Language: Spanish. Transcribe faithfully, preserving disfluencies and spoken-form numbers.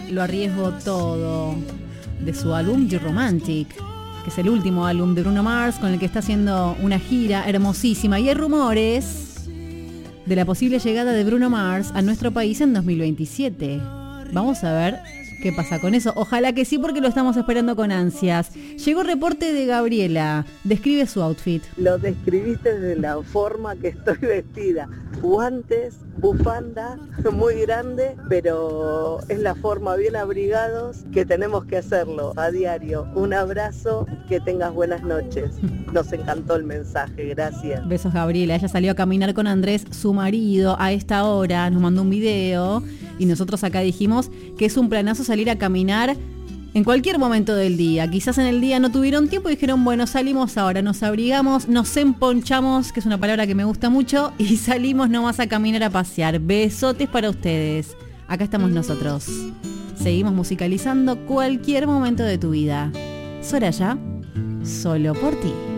Lo arriesgo todo, de su álbum The Romantic, que es el último álbum de Bruno Mars, con el que está haciendo una gira hermosísima. Y hay rumores de la posible llegada de Bruno Mars a nuestro país en dos mil veintisiete. Vamos a ver qué pasa con eso. Ojalá que sí, porque lo estamos esperando con ansias. Llegó reporte de Gabriela. Describe su outfit. Lo describiste de la forma que estoy vestida. Guantes, bufanda, muy grande, pero es la forma, bien abrigados, que tenemos que hacerlo a diario. Un abrazo, que tengas buenas noches. Nos encantó el mensaje, gracias. Besos, Gabriela. Ella salió a caminar con Andrés, su marido, a esta hora. Nos mandó un video y nosotros acá dijimos que es un planazo salir a caminar en cualquier momento del día. Quizás en el día no tuvieron tiempo y dijeron, bueno, salimos ahora, nos abrigamos, nos emponchamos, que es una palabra que me gusta mucho, y salimos nomás a caminar, a pasear. Besotes para ustedes. Acá estamos nosotros. Seguimos musicalizando cualquier momento de tu vida. Soraya, solo por ti.